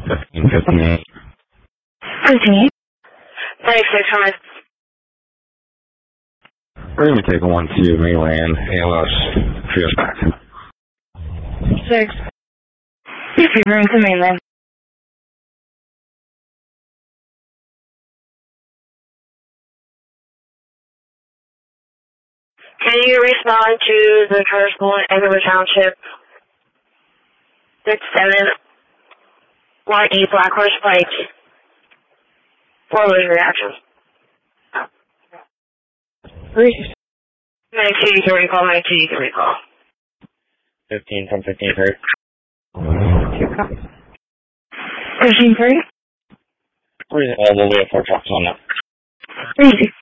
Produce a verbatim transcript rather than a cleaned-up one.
fifteen fifty-eight. fifteen. ninety-six hundred. We're going to be taking one to mainland, A L S, Trios back. Six. fifty room to mainland. Can you respond to the charter school in Edinburgh Township? six seven Y E Blackhorse Pike. For those reactions. Three. ninety-two, you can recall. ninety-two, you can recall. fifteen from fifteen thirty. Two copies. fifteen thirty. All the way at four trucks on that. Easy.